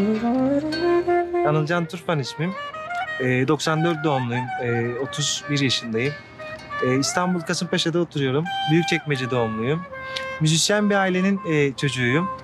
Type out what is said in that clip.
Anılcan Turfan ismim. 94 doğumluyum. 31 yaşındayım. İstanbul Kasımpaşa'da oturuyorum. Büyükçekmece doğumluyum. Müzisyen bir ailenin çocuğuyum.